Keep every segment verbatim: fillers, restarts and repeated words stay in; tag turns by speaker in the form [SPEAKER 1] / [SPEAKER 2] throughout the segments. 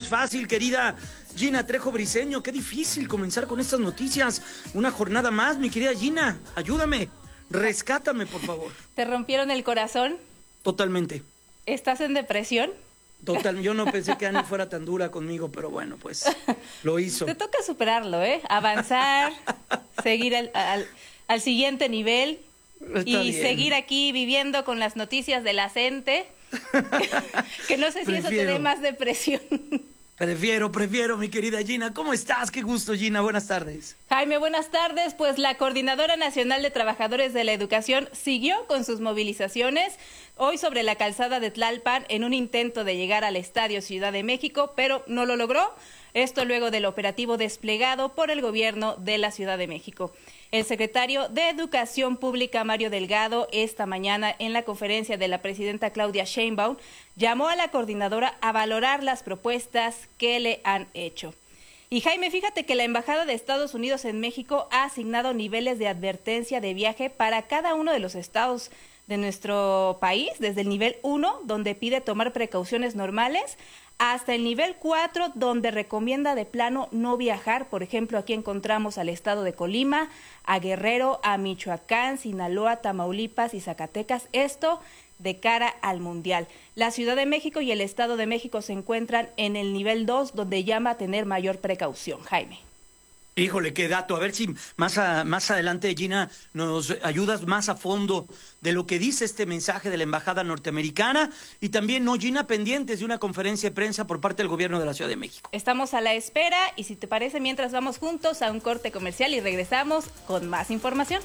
[SPEAKER 1] fácil, querida Gina Trejo Briseño. Qué difícil comenzar con estas noticias. Una jornada más, mi querida Gina. Ayúdame, rescátame, por favor.
[SPEAKER 2] ¿Te rompieron el corazón?
[SPEAKER 1] Totalmente.
[SPEAKER 2] ¿Estás en depresión?
[SPEAKER 1] Total, yo no pensé que Ani fuera tan dura conmigo, pero bueno, pues lo hizo.
[SPEAKER 2] Te toca superarlo, ¿eh? Avanzar, seguir al, al, al siguiente nivel. Está y bien. Seguir aquí viviendo con las noticias de la gente. Que no sé si prefiero, eso te dé más depresión.
[SPEAKER 1] Prefiero, prefiero, mi querida Gina. ¿Cómo estás? Qué gusto, Gina. Buenas tardes.
[SPEAKER 2] Jaime, buenas tardes. Pues la Coordinadora Nacional de Trabajadores de la Educación siguió con sus movilizaciones hoy sobre la calzada de Tlalpan en un intento de llegar al Estadio Ciudad de México, pero no lo logró. Esto luego del operativo desplegado por el gobierno de la Ciudad de México. El secretario de Educación Pública, Mario Delgado, esta mañana en la conferencia de la presidenta Claudia Sheinbaum, llamó a la coordinadora a valorar las propuestas que le han hecho. Y Jaime, fíjate que la Embajada de Estados Unidos en México ha asignado niveles de advertencia de viaje para cada uno de los estados de nuestro país, desde el nivel uno, donde pide tomar precauciones normales, hasta el nivel cuatro, donde recomienda de plano no viajar. Por ejemplo, aquí encontramos al estado de Colima, a Guerrero, a Michoacán, Sinaloa, Tamaulipas y Zacatecas. Esto de cara al Mundial. La Ciudad de México y el Estado de México se encuentran en el nivel dos, donde llama a tener mayor precaución. Jaime.
[SPEAKER 1] Híjole, qué dato. A ver si más, a, más adelante, Gina, nos ayudas más a fondo de lo que dice este mensaje de la Embajada norteamericana. Y también, no, Gina, pendientes de una conferencia de prensa por parte del gobierno de la Ciudad de México.
[SPEAKER 2] Estamos a la espera y si te parece, mientras vamos juntos a un corte comercial y regresamos con más información.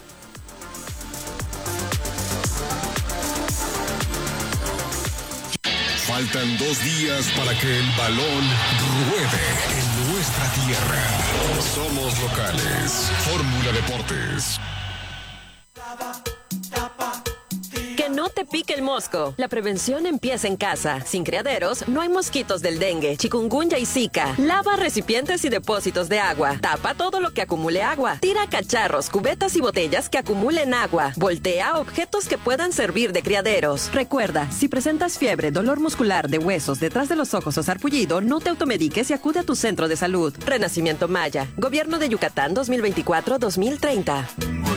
[SPEAKER 3] Faltan dos días para que el balón ruede en nuestra tierra. Somos locales. Fórmula Deportes.
[SPEAKER 4] Que no te pique el mosco. La prevención empieza en casa. Sin criaderos, no hay mosquitos del dengue, chikungunya y zika. Lava recipientes y depósitos de agua. Tapa todo lo que acumule agua. Tira cacharros, cubetas y botellas que acumulen agua. Voltea objetos que puedan servir de criaderos. Recuerda, si presentas fiebre, dolor muscular de huesos, detrás de los ojos o sarpullido, no te automediques y acude a tu centro de salud. Renacimiento Maya. Gobierno de Yucatán dos mil veinticuatro a dos mil treinta.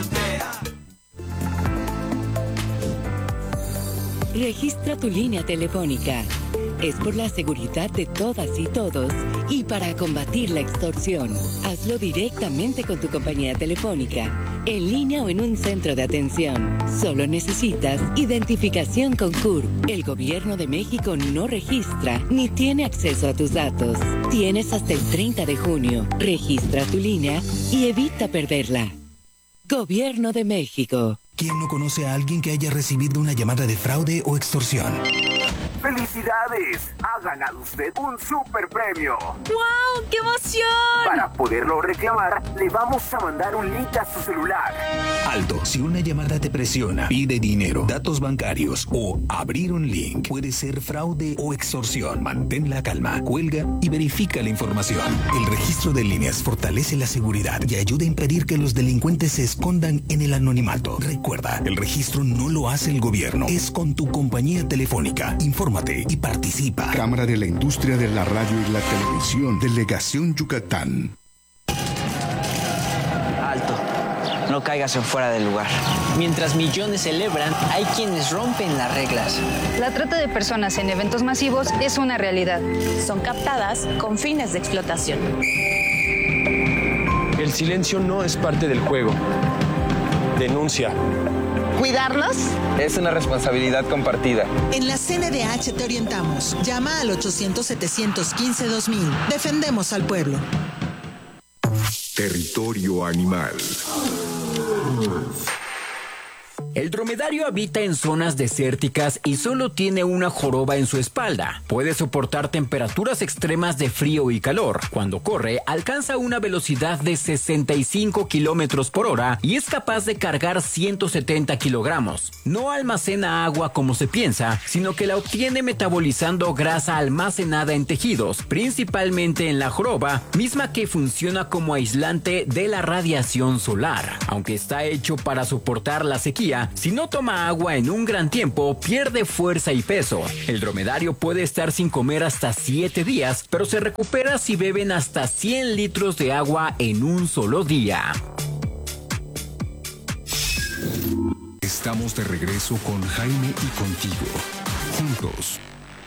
[SPEAKER 5] Registra tu línea telefónica. Es por la seguridad de todas y todos y para combatir la extorsión. Hazlo directamente con tu compañía telefónica, en línea o en un centro de atención. Solo necesitas identificación con C U R P. El Gobierno de México no registra ni tiene acceso a tus datos. Tienes hasta el treinta de junio. Registra tu línea y evita perderla. Gobierno de México.
[SPEAKER 6] ¿Quién no conoce a alguien que haya recibido una llamada de fraude o extorsión?
[SPEAKER 7] ¡Felicidades! Ha ganado usted un super premio.
[SPEAKER 8] ¡Wow! ¡Qué emoción!
[SPEAKER 7] Para poderlo reclamar, le vamos a mandar un link a su celular.
[SPEAKER 6] Alto, si una llamada te presiona, pide dinero, datos bancarios o abrir un link, puede ser fraude o extorsión. Mantén la calma, cuelga y verifica la información. El registro de líneas fortalece la seguridad y ayuda a impedir que los delincuentes se escondan en el anonimato. Recuerda, el registro no lo hace el gobierno, es con tu compañía telefónica. Infórmate y participa.
[SPEAKER 3] Cámara de la Industria de la Radio y la Televisión, Delegación Yucatán.
[SPEAKER 9] Alto, no caigas en fuera del lugar. Mientras millones celebran, hay quienes rompen las reglas.
[SPEAKER 10] La trata de personas en eventos masivos es una realidad.
[SPEAKER 11] Son captadas con fines de explotación.
[SPEAKER 12] El silencio no es parte del juego. Denuncia.
[SPEAKER 13] ¿Cuidarnos?
[SPEAKER 12] Es una responsabilidad compartida.
[SPEAKER 13] En la C N D H te orientamos. Llama al ochocientos, setecientos quince, dos mil. Defendemos al pueblo.
[SPEAKER 3] Territorio animal.
[SPEAKER 14] El dromedario habita en zonas desérticas y solo tiene una joroba en su espalda. Puede soportar temperaturas extremas de frío y calor. Cuando corre, alcanza una velocidad de sesenta y cinco kilómetros por hora y es capaz de cargar ciento setenta kilogramos. No almacena agua como se piensa, sino que la obtiene metabolizando grasa almacenada en tejidos, principalmente en la joroba, misma que funciona como aislante de la radiación solar. Aunque está hecho para soportar la sequía, día. Si no toma agua en un gran tiempo, pierde fuerza y peso. El dromedario puede estar sin comer hasta siete días, pero se recupera si beben hasta cien litros de agua en un solo día.
[SPEAKER 3] Estamos de regreso con Jaime y contigo, juntos.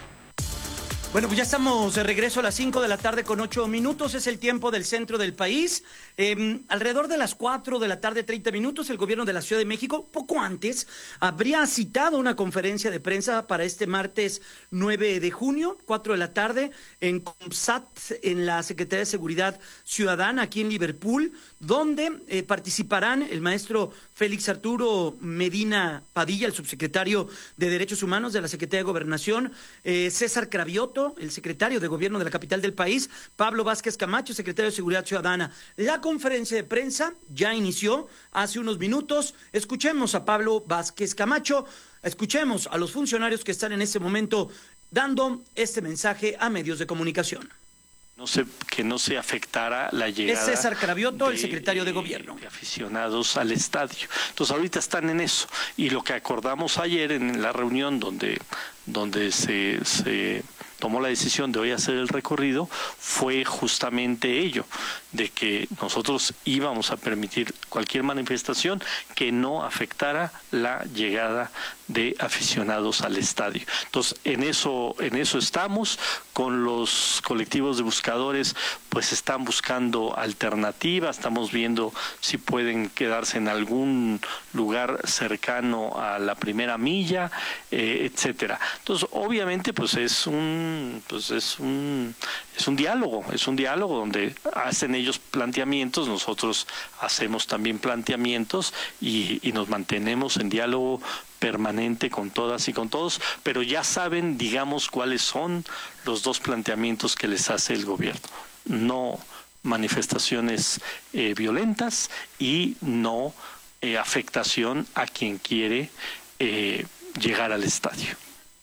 [SPEAKER 1] Bueno, pues ya estamos de regreso a las cinco de la tarde con ocho minutos, es el tiempo del centro del país. Eh, alrededor de las cuatro de la tarde, treinta minutos, el gobierno de la Ciudad de México, poco antes, habría citado una conferencia de prensa para este martes nueve de junio, cuatro de la tarde, en COMSAT, en la Secretaría de Seguridad Ciudadana, aquí en Liverpool, donde eh, participarán el maestro Félix Arturo Medina Padilla, el subsecretario de Derechos Humanos de la Secretaría de Gobernación, eh, César Cravioto, el secretario de Gobierno de la capital del país, Pablo Vázquez Camacho, secretario de Seguridad Ciudadana. La conferencia de prensa ya inició hace unos minutos. Escuchemos a Pablo Vázquez Camacho, escuchemos a los funcionarios que están en este momento dando este mensaje a medios de comunicación.
[SPEAKER 15] No se, que no se afectara la llegada.
[SPEAKER 1] Es César Cravioto,
[SPEAKER 15] de,
[SPEAKER 1] el secretario de Gobierno.
[SPEAKER 15] De aficionados al estadio. Entonces ahorita están en eso. Y lo que acordamos ayer en la reunión donde, donde se, se tomó la decisión de hoy hacer el recorrido fue justamente ello, de que nosotros íbamos a permitir cualquier manifestación que no afectara la llegada de aficionados al estadio. Entonces, en eso, en eso estamos, con los colectivos de buscadores, pues están buscando alternativas, estamos viendo si pueden quedarse en algún lugar cercano a la primera milla, eh, etcétera. Entonces, obviamente, pues es un, pues es un, es un diálogo, es un diálogo donde hacen ellos planteamientos, nosotros hacemos también planteamientos y, y nos mantenemos en diálogo permanente con todas y con todos, pero ya saben, digamos, cuáles son los dos planteamientos que les hace el gobierno. No manifestaciones eh, violentas y no eh, afectación a quien quiere eh, llegar al estadio.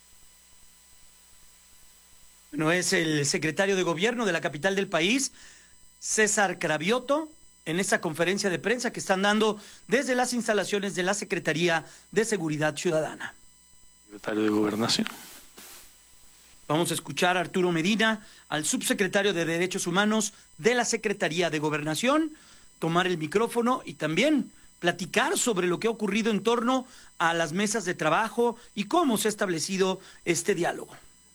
[SPEAKER 1] Bueno, es el secretario de Gobierno de la capital del país, César Cravioto, en esta conferencia de prensa que están dando desde las instalaciones de la Secretaría de Seguridad Ciudadana.
[SPEAKER 15] Secretario de Gobernación.
[SPEAKER 1] Vamos a escuchar a Arturo Medina, al subsecretario de Derechos Humanos de la Secretaría de Gobernación, tomar el micrófono y también platicar sobre lo que ha ocurrido en torno a las mesas de trabajo y cómo se ha establecido este diálogo.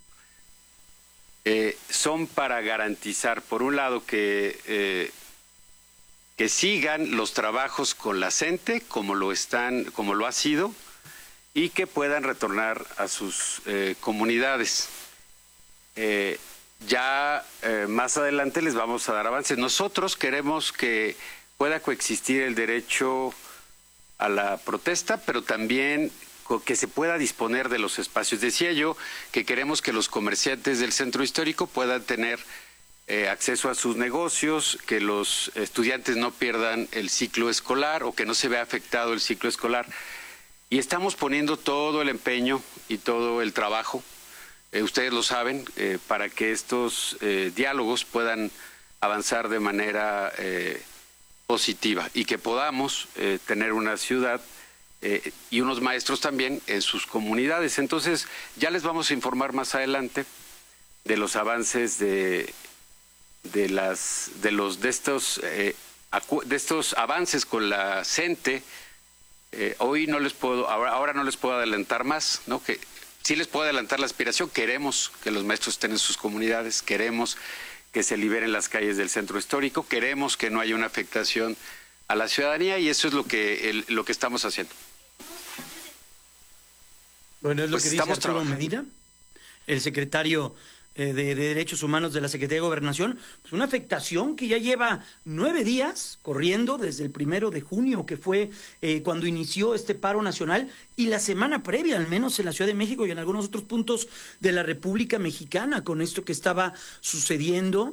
[SPEAKER 16] Eh, son para garantizar, por un lado, que... Eh, que sigan los trabajos con la CENTE como lo están, como lo ha sido, y que puedan retornar a sus eh, comunidades. Eh, ya eh, más adelante les vamos a dar avances. Nosotros queremos que pueda coexistir el derecho a la protesta, pero también que se pueda disponer de los espacios. Decía yo que queremos que los comerciantes del centro histórico puedan tener Eh, acceso a sus negocios, que los estudiantes no pierdan el ciclo escolar o que no se vea afectado el ciclo escolar. Y estamos poniendo todo el empeño y todo el trabajo, eh, ustedes lo saben, eh, para que estos eh, diálogos puedan avanzar de manera eh, positiva y que podamos eh, tener una ciudad eh, y unos maestros también en sus comunidades. Entonces, ya les vamos a informar más adelante de los avances de de las de los de estos eh, de estos avances con la CENTE. Eh, hoy no les puedo ahora, ahora no les puedo adelantar más, ¿no? Que sí les puedo adelantar la aspiración. Queremos que los maestros estén en sus comunidades, queremos que se liberen las calles del centro histórico, queremos que no haya una afectación a la ciudadanía y eso es lo que el, lo que estamos haciendo.
[SPEAKER 1] Bueno, es lo
[SPEAKER 16] pues
[SPEAKER 1] que dice Arturo Medina, el secretario de, de Derechos Humanos de la Secretaría de Gobernación, pues una afectación que ya lleva nueve días corriendo desde el primero de junio, que fue eh, cuando inició este paro nacional, y la semana previa, al menos en la Ciudad de México y en algunos otros puntos de la República Mexicana, con esto que estaba sucediendo.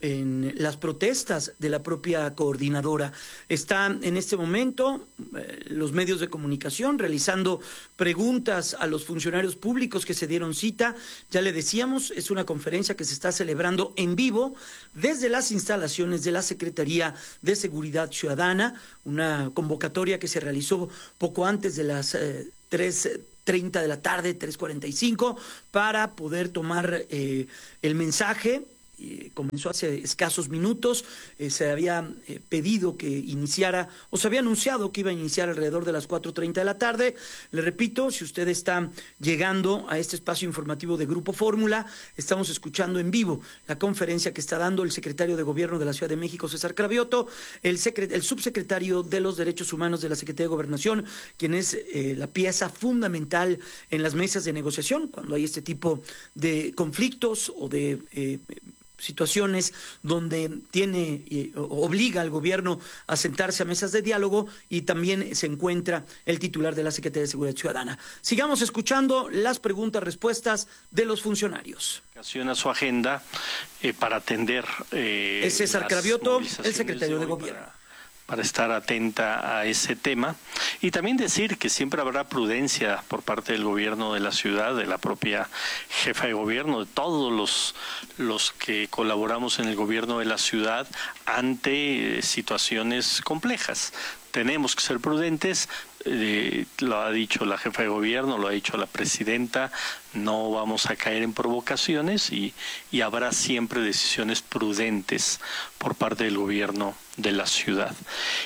[SPEAKER 1] en las protestas de la propia coordinadora. Están en este momento eh, los medios de comunicación realizando preguntas a los funcionarios públicos que se dieron cita. Ya le decíamos, es una conferencia que se está celebrando en vivo desde las instalaciones de la Secretaría de Seguridad Ciudadana, una convocatoria que se realizó poco antes de las eh, tres treinta de la tarde, tres cuarenta y cinco, para poder tomar eh, el mensaje. Eh, comenzó hace escasos minutos, eh, se había eh, pedido que iniciara, o se había anunciado que iba a iniciar alrededor de las cuatro treinta de la tarde. Le repito, si usted está llegando a este espacio informativo de Grupo Fórmula, estamos escuchando en vivo la conferencia que está dando el secretario de Gobierno de la Ciudad de México, César Cravioto, el, secret- el subsecretario de los Derechos Humanos de la Secretaría de Gobernación, quien es eh, la pieza fundamental en las mesas de negociación cuando hay este tipo de conflictos o de eh, situaciones donde tiene eh, obliga al gobierno a sentarse a mesas de diálogo, y también se encuentra el titular de la Secretaría de Seguridad Ciudadana. Sigamos escuchando las preguntas, respuestas de los funcionarios.
[SPEAKER 15] A su agenda eh, para atender. Eh,
[SPEAKER 1] es César Cravioto, el secretario de, de Gobierno.
[SPEAKER 15] Para... para estar atenta a ese tema, y también decir que siempre habrá prudencia por parte del gobierno de la ciudad, de la propia jefa de gobierno, de todos los, los que colaboramos en el gobierno de la ciudad ante eh, situaciones complejas. Tenemos que ser prudentes, eh, lo ha dicho la jefa de gobierno, lo ha dicho la presidenta, no vamos a caer en provocaciones y, y habrá siempre decisiones prudentes por parte del gobierno de la ciudad.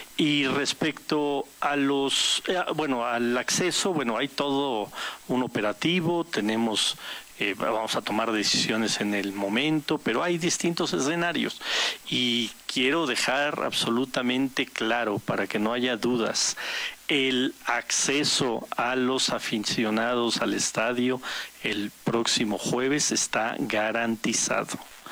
[SPEAKER 15] Y respecto a los, eh, bueno, al acceso, bueno, hay todo un operativo, tenemos... Eh, vamos a tomar decisiones en el momento, pero hay distintos escenarios y quiero dejar absolutamente claro, para que no haya dudas, el acceso a los aficionados al estadio el próximo jueves está garantizado.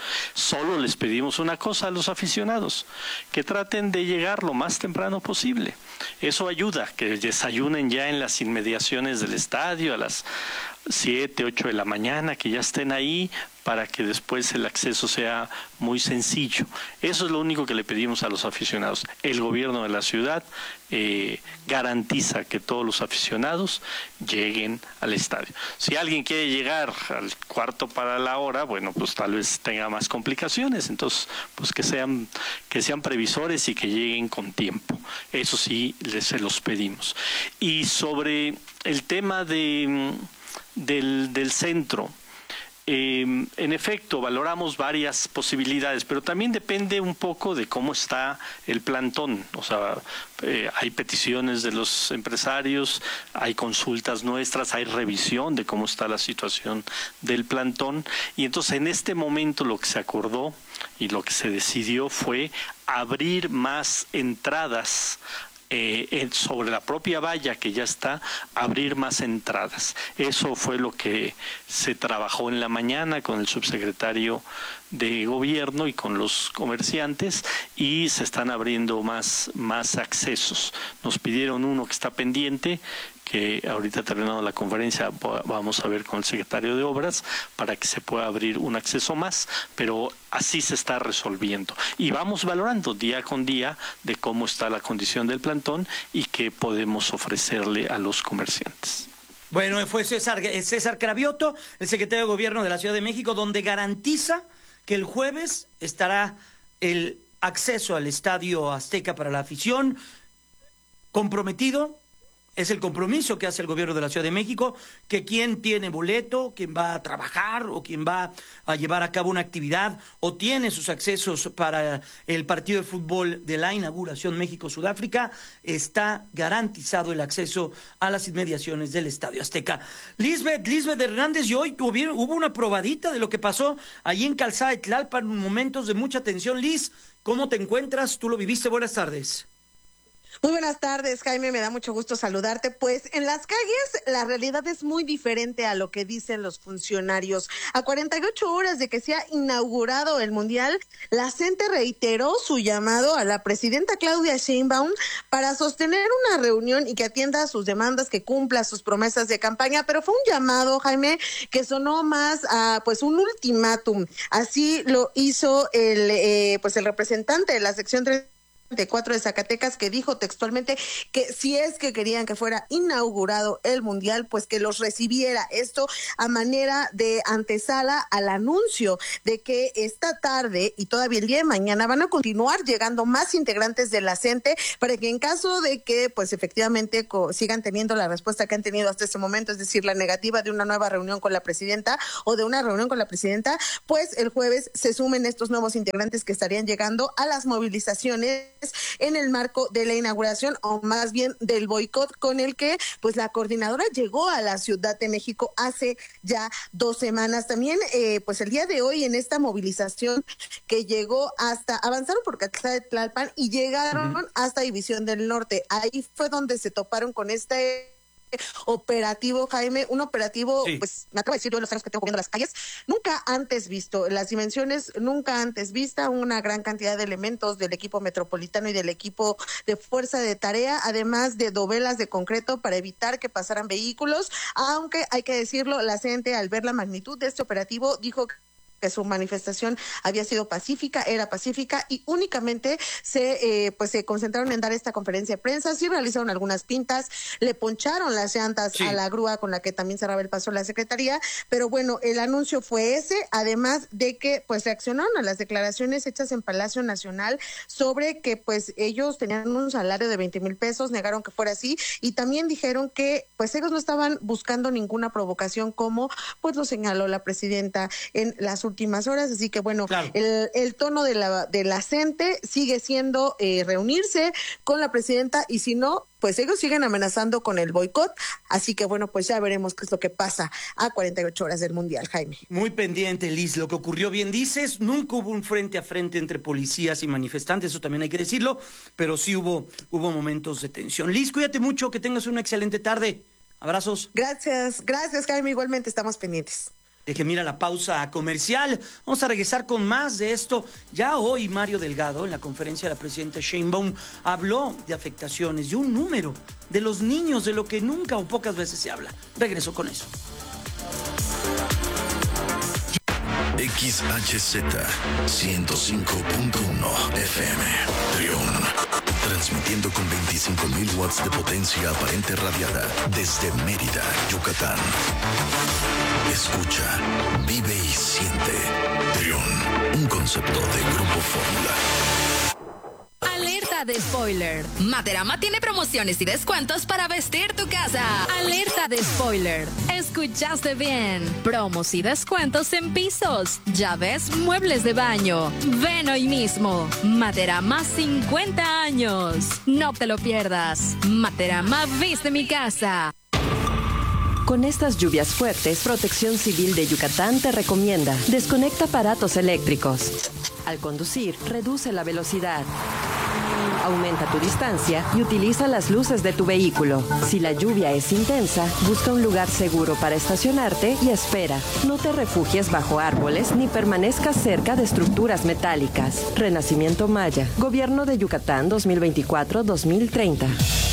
[SPEAKER 15] Solo les pedimos una cosa a los aficionados, que traten de llegar lo más temprano posible. Eso ayuda, que desayunen ya en las inmediaciones del estadio a las siete, ocho de la mañana, que ya estén ahí para que después el acceso sea muy sencillo. Eso es lo único que le pedimos a los aficionados. El gobierno de la ciudad eh, garantiza que todos los aficionados lleguen al estadio. Si alguien quiere llegar al cuarto para la hora, bueno, pues tal vez tenga más complicaciones. Entonces, pues que sean, que sean previsores y que lleguen con tiempo. Eso sí, les se los pedimos. Y sobre el tema de... Del, del centro, eh, en efecto valoramos varias posibilidades, pero también depende un poco de cómo está el plantón. O sea, eh, hay peticiones de los empresarios, hay consultas nuestras, hay revisión de cómo está la situación del plantón, y entonces en este momento lo que se acordó y lo que se decidió fue abrir más entradas Eh, sobre la propia valla que ya está, abrir más entradas. Eso fue lo que se trabajó en la mañana con el subsecretario de Gobierno y con los comerciantes, y se están abriendo más, más accesos. Nos pidieron uno que está pendiente, que ahorita terminando la conferencia vamos a ver con el secretario de Obras para que se pueda abrir un acceso más, pero así se está resolviendo. Y vamos valorando día con día de cómo está la condición del plantón y qué podemos ofrecerle a los comerciantes.
[SPEAKER 1] Bueno, fue César, César Cravioto, el secretario de Gobierno de la Ciudad de México, donde garantiza que el jueves estará el acceso al Estadio Azteca para la afición comprometido. Es el compromiso que hace el gobierno de la Ciudad de México, que quien tiene boleto, quien va a trabajar o quien va a llevar a cabo una actividad o tiene sus accesos para el partido de fútbol de la inauguración México-Sudáfrica, está garantizado el acceso a las inmediaciones del Estadio Azteca. Lisbeth, Lisbeth Hernández, y hoy hubo una probadita de lo que pasó allí en Calzada de Tlalpan, momentos de mucha tensión. Liz, ¿cómo te encuentras? Tú lo viviste, buenas tardes.
[SPEAKER 17] Muy buenas tardes, Jaime, me da mucho gusto saludarte. Pues en las calles la realidad es muy diferente a lo que dicen los funcionarios. A cuarenta y ocho horas de que se ha inaugurado el Mundial, la CENTE reiteró su llamado a la presidenta Claudia Sheinbaum para sostener una reunión y que atienda sus demandas, que cumpla sus promesas de campaña, pero fue un llamado, Jaime, que sonó más a pues un ultimátum. Así lo hizo el eh, pues el representante de la sección treinta y cuatro de Zacatecas, que dijo textualmente que si es que querían que fuera inaugurado el Mundial, pues que los recibiera. Esto a manera de antesala al anuncio de que esta tarde y todavía el día de mañana van a continuar llegando más integrantes de la CENTE para que en caso de que pues efectivamente co- sigan teniendo la respuesta que han tenido hasta este momento, es decir, la negativa de una nueva reunión con la presidenta o de una reunión con la presidenta, pues el jueves se sumen estos nuevos integrantes que estarían llegando a las movilizaciones en el marco de la inauguración, o más bien del boicot con el que pues la coordinadora llegó a la Ciudad de México hace ya dos semanas. También eh, pues el día de hoy en esta movilización que llegó hasta, avanzaron por Calzada de Tlalpan y llegaron uh-huh. hasta División del Norte. Ahí fue donde se toparon con este operativo, Jaime, un operativo, sí. pues me acabo de decir yo los años que tengo viendo las calles, nunca antes visto, las dimensiones nunca antes vista, una gran cantidad de elementos del equipo metropolitano y del equipo de fuerza de tarea, además de dovelas de concreto para evitar que pasaran vehículos, aunque hay que decirlo, la CENTE al ver la magnitud de este operativo dijo que que su manifestación había sido pacífica, era pacífica y únicamente se eh, pues se concentraron en dar esta conferencia de prensa. Sí realizaron algunas pintas, le poncharon las llantas sí. a la grúa con la que también cerraba el paso la Secretaría, pero bueno, el anuncio fue ese, además de que pues reaccionaron a las declaraciones hechas en Palacio Nacional sobre que pues ellos tenían un salario de veinte mil pesos, negaron que fuera así y también dijeron que pues ellos no estaban buscando ninguna provocación, como pues lo señaló la presidenta en las últimas horas, así que bueno, claro. el, el tono de la de la CENTE sigue siendo eh, reunirse con la presidenta y si no, pues ellos siguen amenazando con el boicot, así que bueno, pues ya veremos qué es lo que pasa a cuarenta y ocho horas del Mundial, Jaime.
[SPEAKER 1] Muy pendiente, Liz, lo que ocurrió, bien dices, nunca hubo un frente a frente entre policías y manifestantes, eso también hay que decirlo, pero sí hubo, hubo momentos de tensión. Liz, cuídate mucho, que tengas una excelente tarde, abrazos.
[SPEAKER 17] Gracias, gracias, Jaime, igualmente estamos pendientes.
[SPEAKER 1] Deje mira la pausa comercial. Vamos a regresar con más de esto. Ya hoy Mario Delgado, en la conferencia de la presidenta Sheinbaum, habló de afectaciones, de un número, de los niños, de lo que nunca o pocas veces se habla. Regreso con eso.
[SPEAKER 3] X H Z ciento cinco punto uno F M Trión, transmitiendo con veinticinco mil watts de potencia aparente radiada desde Mérida, Yucatán. Escucha, vive y siente. Trión, un concepto de Grupo Fórmula.
[SPEAKER 8] Alerta de spoiler. Materama tiene promociones y descuentos para vestir tu casa. Alerta de spoiler. Escuchaste bien. Promos y descuentos en pisos, llaves, muebles de baño. Ven hoy mismo. Materama cincuenta años. No te lo pierdas. Materama viste mi casa.
[SPEAKER 4] Con estas lluvias fuertes, Protección Civil de Yucatán te recomienda: desconecta aparatos eléctricos. Al conducir, reduce la velocidad. Aumenta tu distancia y utiliza las luces de tu vehículo. Si la lluvia es intensa, busca un lugar seguro para estacionarte y espera. No te refugies bajo árboles ni permanezcas cerca de estructuras metálicas. Renacimiento Maya, Gobierno de Yucatán dos mil veinticuatro a dos mil treinta.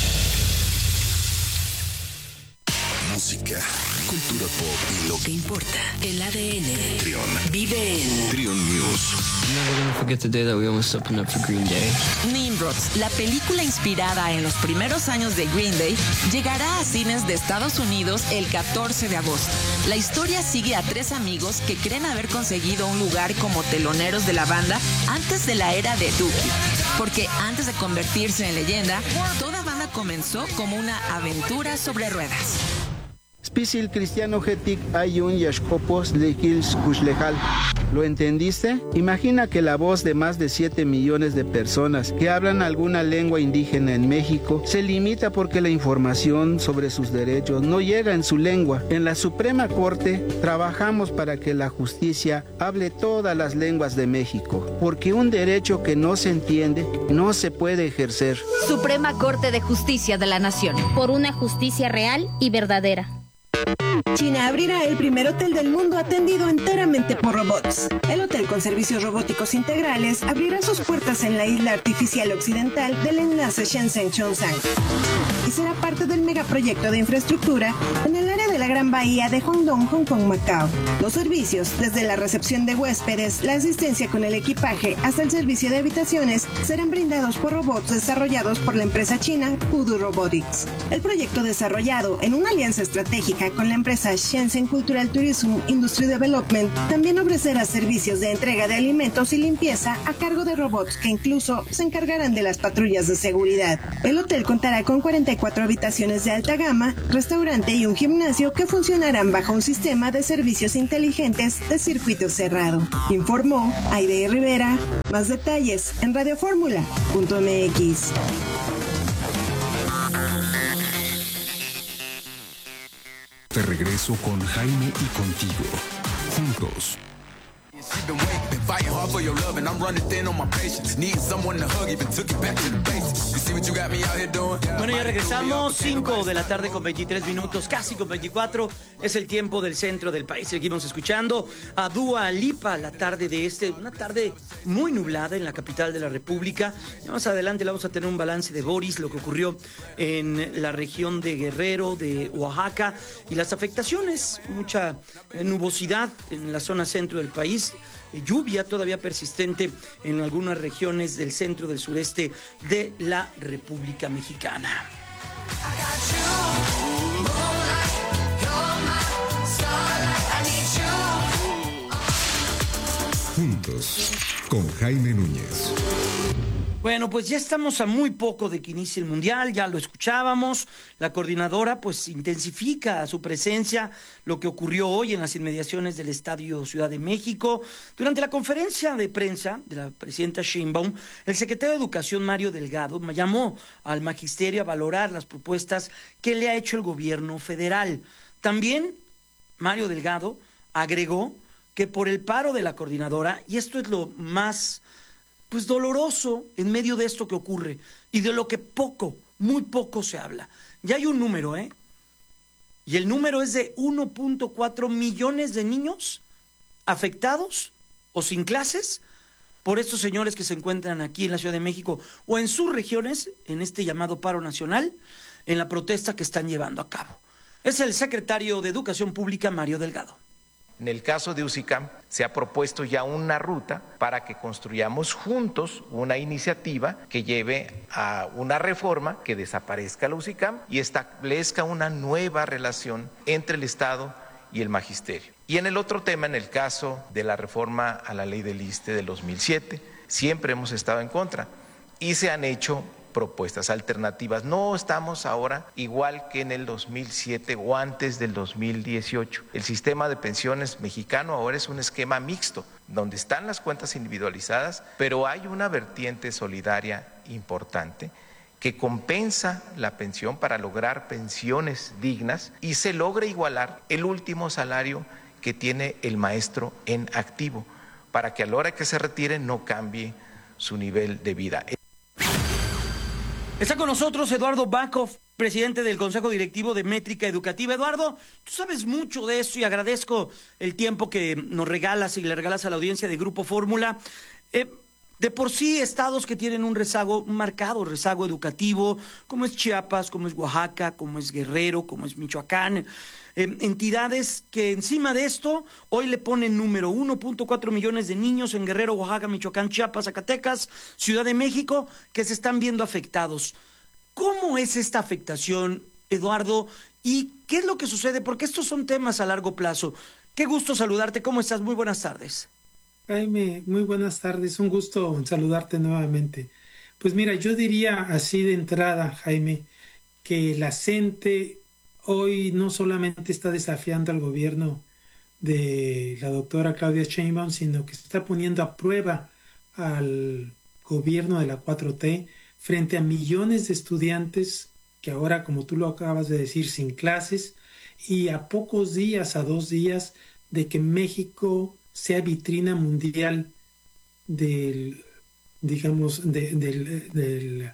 [SPEAKER 3] Música, cultura pop y lo que importa.
[SPEAKER 5] El A D N.
[SPEAKER 3] Trión.
[SPEAKER 5] Vive en
[SPEAKER 3] Trión News.
[SPEAKER 18] Never gonna forget the day that we almost opened up for Green Day.
[SPEAKER 19] Nimrods, la película inspirada en los primeros años de Green Day, llegará a cines de Estados Unidos el catorce de agosto. La historia sigue a tres amigos que creen haber conseguido un lugar como teloneros de la banda antes de la era de Dookie. Porque antes de convertirse en leyenda, toda banda comenzó como una aventura sobre ruedas.
[SPEAKER 20] Pisil Cristiano Getik Ayun Yashkopos Lekils Kushlejal. ¿Lo entendiste? Imagina que la voz de más de siete millones de personas que hablan alguna lengua indígena en México se limita porque la información sobre sus derechos no llega en su lengua. En la Suprema Corte trabajamos para que la justicia hable todas las lenguas de México, porque un derecho que no se entiende no se puede ejercer.
[SPEAKER 21] Suprema Corte de Justicia de la Nación. Por una justicia real y verdadera.
[SPEAKER 22] China abrirá el primer hotel del mundo atendido enteramente por robots. El hotel con servicios robóticos integrales abrirá sus puertas en la isla artificial occidental del enlace Shenzhen-Chongsang y será parte del megaproyecto de infraestructura en el área de la Gran Bahía de Hongdong, Hong Kong, Macao. Los servicios, desde la recepción de huéspedes, la asistencia con el equipaje hasta el servicio de habitaciones, serán brindados por robots desarrollados por la empresa china Pudu Robotics. El proyecto, desarrollado en una alianza estratégica con la empresa Shenzhen Cultural Tourism Industry Development, también ofrecerá servicios de entrega de alimentos y limpieza a cargo de robots que incluso se encargarán de las patrullas de seguridad. El hotel contará con cuarenta y cuatro habitaciones de alta gama, restaurante y un gimnasio que funcionarán bajo un sistema de servicios inteligentes de circuito cerrado. Informó Aide Rivera. Más detalles en radioformula punto m x.
[SPEAKER 6] De regreso con Jaime y contigo, juntos.
[SPEAKER 1] Bueno, ya regresamos, cinco de la tarde con veintitrés minutos, casi con veinticuatro, es el tiempo del centro del país. Seguimos escuchando a Dua Lipa la tarde de este, una tarde muy nublada en la capital de la República. Más adelante le vamos a tener un balance de Boris, lo que ocurrió en la región de Guerrero, de Oaxaca, y las afectaciones, mucha nubosidad en la zona centro del país. Lluvia todavía persistente en algunas regiones del centro del sureste de la República Mexicana.
[SPEAKER 6] Juntos con Jaime Núñez.
[SPEAKER 1] Bueno, pues ya estamos a muy poco de que inicie el Mundial, ya lo escuchábamos. La coordinadora pues intensifica su presencia, lo que ocurrió hoy en las inmediaciones del Estadio Ciudad de México. Durante la conferencia de prensa de la presidenta Sheinbaum, el secretario de Educación, Mario Delgado, llamó al magisterio a valorar las propuestas que le ha hecho el gobierno federal. También Mario Delgado agregó que por el paro de la coordinadora, y esto es lo más pues doloroso en medio de esto que ocurre y de lo que poco, muy poco se habla. Ya hay un número, ¿eh? Y el número es de uno punto cuatro millones de niños afectados o sin clases por estos señores que se encuentran aquí en la Ciudad de México o en sus regiones, en este llamado paro nacional, en la protesta que están llevando a cabo. Es el secretario de Educación Pública, Mario Delgado.
[SPEAKER 23] En el caso de UCICAM se ha propuesto ya una ruta para que construyamos juntos una iniciativa que lleve a una reforma que desaparezca la UCICAM y establezca una nueva relación entre el Estado y el magisterio. Y en el otro tema, en el caso de la reforma a la ley del ISSSTE del dos mil siete, siempre hemos estado en contra y se han hecho propuestas alternativas. No estamos ahora igual que en el dos mil siete o antes del dos mil dieciocho. El sistema de pensiones mexicano ahora es un esquema mixto, donde están las cuentas individualizadas, pero hay una vertiente solidaria importante que compensa la pensión para lograr pensiones dignas y se logra igualar el último salario que tiene el maestro en activo, para que a la hora que se retire no cambie su nivel de vida.
[SPEAKER 1] Está con nosotros Eduardo Bakov, presidente del Consejo Directivo de Métrica Educativa. Eduardo, tú sabes mucho de esto y agradezco el tiempo que nos regalas y le regalas a la audiencia de Grupo Fórmula. Eh, de por sí, estados que tienen un rezago, un marcado rezago educativo, como es Chiapas, como es Oaxaca, como es Guerrero, como es Michoacán, eh, entidades que encima de esto hoy le ponen número uno punto cuatro millones de niños en Guerrero, Oaxaca, Michoacán, Chiapas, Zacatecas, Ciudad de México, que se están viendo afectados. ¿Cómo es esta afectación, Eduardo? ¿Y qué es lo que sucede? Porque estos son temas a largo plazo. Qué gusto saludarte. ¿Cómo estás? Muy buenas tardes.
[SPEAKER 24] Jaime, muy buenas tardes. Un gusto saludarte nuevamente. Pues mira, yo diría así de entrada, Jaime, que la CENTE hoy no solamente está desafiando al gobierno de la doctora Claudia Sheinbaum, sino que se está poniendo a prueba al gobierno de la cuatro T frente a millones de estudiantes que ahora, como tú lo acabas de decir, sin clases, y a pocos días, a dos días de que México sea vitrina mundial del, digamos, de, del, del,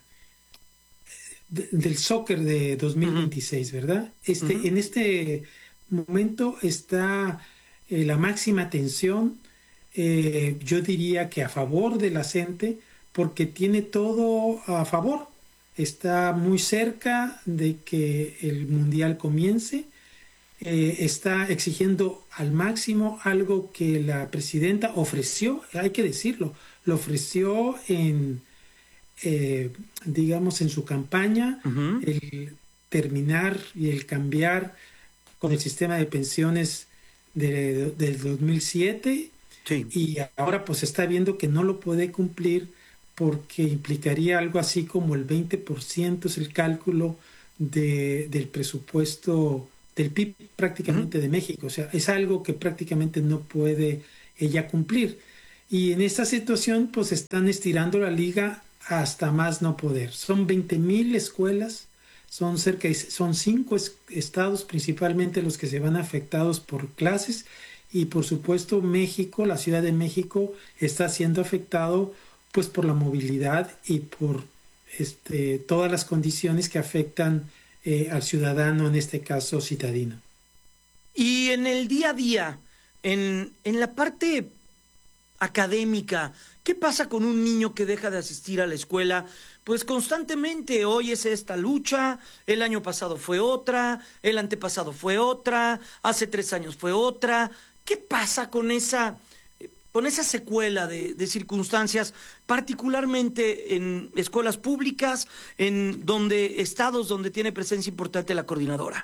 [SPEAKER 24] de, del soccer de dos mil veintiséis, ¿verdad? Este, uh-huh. En este momento está eh, la máxima tensión, eh, yo diría que a favor de la CENTE, porque tiene todo a favor. Está muy cerca de que el mundial comience, eh, está exigiendo al máximo algo que la presidenta ofreció, hay que decirlo, lo ofreció en, eh, digamos, en su campaña, uh-huh. el terminar y el cambiar con el sistema de pensiones de, de, del dos mil siete, sí. Y ahora pues está viendo que no lo puede cumplir porque implicaría algo así como el veinte por ciento es el cálculo de, del presupuesto del P I B prácticamente uh-huh. de México. O sea, es algo que prácticamente no puede ella cumplir. Y en esta situación, pues están estirando la liga hasta más no poder. Son veinte mil escuelas, son cerca de, son cinco es, estados principalmente los que se van afectados por clases, y por supuesto México, la Ciudad de México, está siendo afectado pues por la movilidad y por este, todas las condiciones que afectan eh, al ciudadano, en este caso citadino.
[SPEAKER 1] Y en el día a día, en, en la parte académica, ¿qué pasa con un niño que deja de asistir a la escuela? Pues constantemente hoy es esta lucha, el año pasado fue otra, el antepasado fue otra, hace tres años fue otra. ¿Qué pasa con esa, con esa secuela de, de circunstancias, particularmente en escuelas públicas, en donde estados donde tiene presencia importante la coordinadora?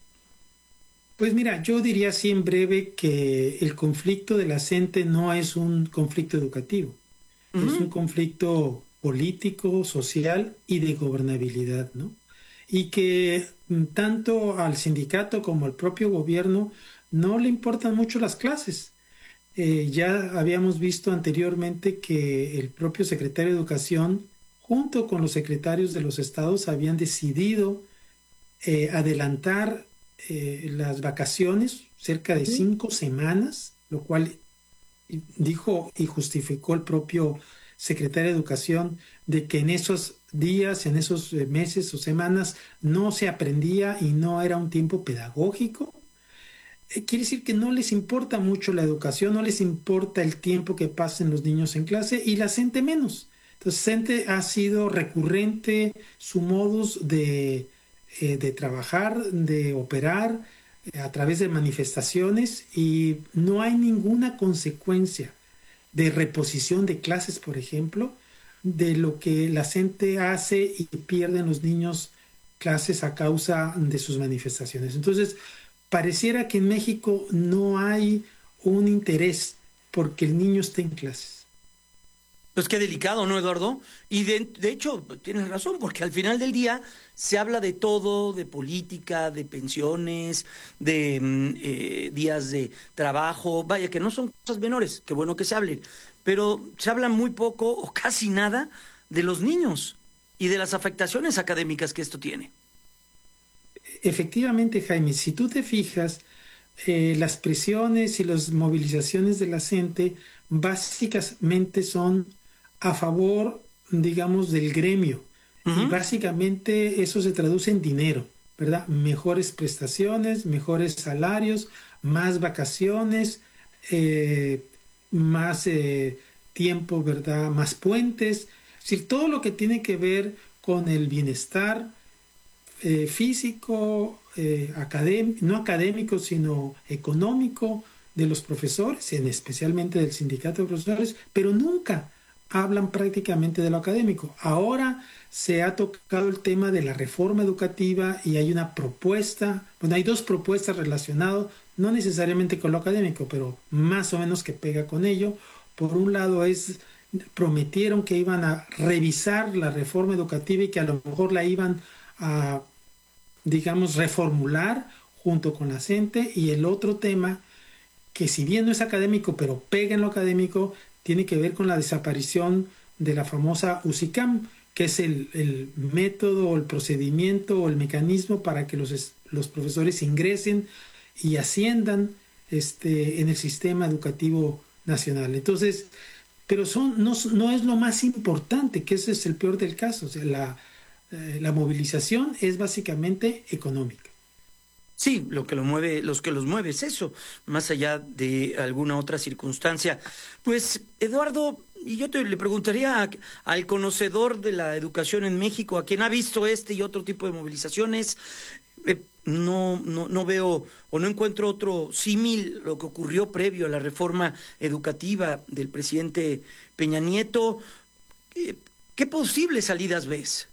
[SPEAKER 24] Pues mira, yo diría así en breve que el conflicto de la CENTE no es un conflicto educativo, uh-huh. es un conflicto político, social y de gobernabilidad, ¿no? Y que tanto al sindicato como al propio gobierno no le importan mucho las clases. Eh, ya habíamos visto anteriormente que el propio secretario de Educación, junto con los secretarios de los estados, habían decidido eh, adelantar eh, las vacaciones cerca de cinco semanas, lo cual dijo y justificó el propio secretario de Educación de que en esos días, en esos meses o semanas no se aprendía y no era un tiempo pedagógico. Quiere decir que no les importa mucho la educación, no les importa el tiempo que pasen los niños en clase, y la CENTE menos. Entonces, CENTE ha sido recurrente su modus de, eh, de trabajar, de operar eh, a través de manifestaciones, y no hay ninguna consecuencia de reposición de clases, por ejemplo, de lo que la CENTE hace y pierden los niños clases a causa de sus manifestaciones. Entonces, pareciera que en México no hay un interés porque el niño esté en clases.
[SPEAKER 1] Pues qué delicado, ¿no, Eduardo? Y de, de hecho, tienes razón, porque al final del día se habla de todo, de política, de pensiones, de eh, días de trabajo, vaya, que no son cosas menores, qué bueno que se hablen, pero se habla muy poco o casi nada de los niños y de las afectaciones académicas que esto tiene.
[SPEAKER 24] Efectivamente, Jaime, si tú te fijas, eh, las presiones y las movilizaciones de la CENTE básicamente son a favor, digamos, del gremio. Uh-huh. Y básicamente eso se traduce en dinero, ¿verdad? Mejores prestaciones, mejores salarios, más vacaciones, eh, más eh, tiempo, ¿verdad? Más puentes. Es decir, todo lo que tiene que ver con el bienestar Eh, físico, eh, académico, no académico, sino económico de los profesores, en especialmente del sindicato de profesores, pero nunca hablan prácticamente de lo académico. Ahora se ha tocado el tema de la reforma educativa y hay una propuesta, bueno, hay dos propuestas relacionadas, no necesariamente con lo académico, pero más o menos que pega con ello. Por un lado es, prometieron que iban a revisar la reforma educativa y que a lo mejor la iban a digamos, reformular junto con la CENTE. Y el otro tema, que si bien no es académico, pero pega en lo académico, tiene que ver con la desaparición de la famosa UCICAM, que es el, el método, el procedimiento o el mecanismo para que los, los profesores ingresen y asciendan este, en el sistema educativo nacional. Entonces, pero son, no, no es lo más importante, que ese es el peor del caso. O sea, la, eh, la movilización es básicamente económica.
[SPEAKER 1] Sí, lo que lo mueve, los que los mueve es eso, más allá de alguna otra circunstancia. Pues, Eduardo, y yo te le preguntaría a, al conocedor de la educación en México, a quien ha visto este y otro tipo de movilizaciones, eh, no, no, no veo o no encuentro otro símil lo que ocurrió previo a la reforma educativa del presidente Peña Nieto. ¿Qué, qué posibles salidas ves?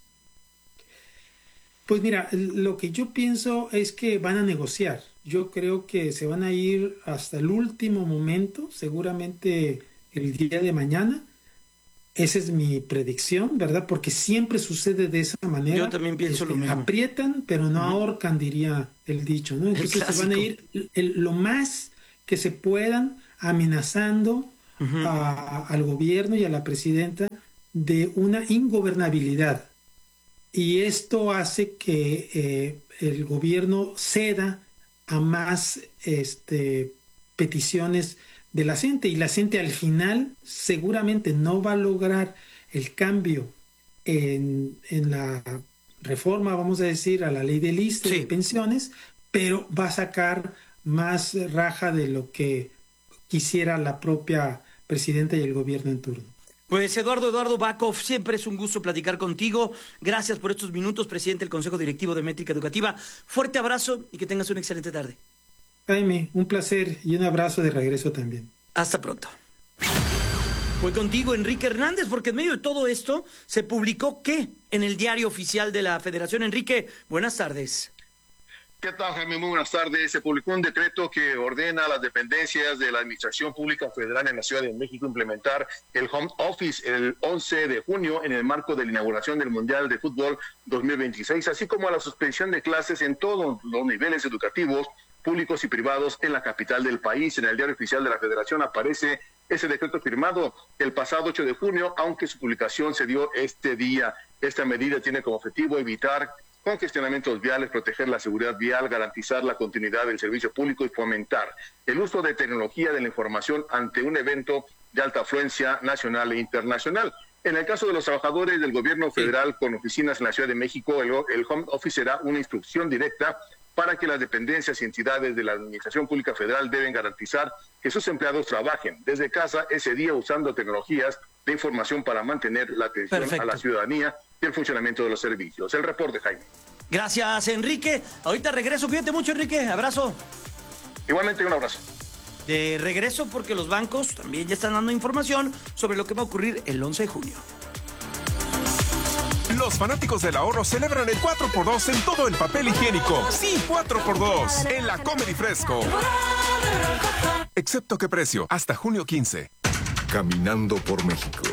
[SPEAKER 24] Pues mira, lo que yo pienso es que van a negociar. Yo creo que se van a ir hasta el último momento, seguramente el día de mañana. Esa es mi predicción, ¿verdad? Porque siempre sucede de esa manera.
[SPEAKER 1] Yo también pienso este, lo mismo.
[SPEAKER 24] Aprietan, pero no ahorcan, diría el dicho, ¿no? Entonces se van a ir el, lo más que se puedan, amenazando uh-huh. a, al gobierno y a la presidenta de una ingobernabilidad. Y esto hace que eh, el gobierno ceda a más este, peticiones de la CENTE, y la CENTE al final seguramente no va a lograr el cambio en, en la reforma, vamos a decir, a la ley del I S S S T sí. de pensiones, pero va a sacar más raja de lo que quisiera la propia presidenta y el gobierno en turno.
[SPEAKER 1] Pues Eduardo Eduardo Bakov, siempre es un gusto platicar contigo. Gracias por estos minutos, presidente del Consejo Directivo de Métrica Educativa. Fuerte abrazo y que tengas una excelente tarde.
[SPEAKER 24] Jaime, un placer y un abrazo de regreso también.
[SPEAKER 1] Hasta pronto. Voy contigo, Enrique Hernández, porque en medio de todo esto se publicó ¿qué? En el diario oficial de la Federación. Enrique, buenas tardes.
[SPEAKER 2] ¿Qué tal, Jaime? Muy buenas tardes. Se publicó un decreto que ordena a las dependencias de la Administración Pública Federal en la Ciudad de México implementar el home office el once de junio en el marco de la inauguración del Mundial de Fútbol dos mil veintiséis, así como a la suspensión de clases en todos los niveles educativos, públicos y privados en la capital del país. En el diario oficial de la Federación aparece ese decreto firmado el pasado ocho de junio, aunque su publicación se dio este día. Esta medida tiene como objetivo evitar congestionamientos viales, proteger la seguridad vial, garantizar la continuidad del servicio público y fomentar el uso de tecnología de la información ante un evento de alta afluencia nacional e internacional. En el caso de los trabajadores del gobierno federal con oficinas en la Ciudad de México, el, el home office será una instrucción directa para que las dependencias y entidades de la Administración Pública Federal deben garantizar que sus empleados trabajen desde casa ese día usando tecnologías de información para mantener la atención Perfecto. a la ciudadanía y el funcionamiento de los servicios. El reporte, Jaime.
[SPEAKER 1] Gracias, Enrique. Ahorita regreso. Cuídate mucho, Enrique. Abrazo.
[SPEAKER 2] Igualmente, un abrazo.
[SPEAKER 1] De regreso porque los bancos también ya están dando información sobre lo que va a ocurrir el once de junio.
[SPEAKER 7] Los fanáticos del ahorro celebran el cuatro por dos en todo el papel higiénico. Sí, cuatro por dos en la Comedy Fresco. Excepto qué precio, hasta junio quince.
[SPEAKER 3] Caminando por México.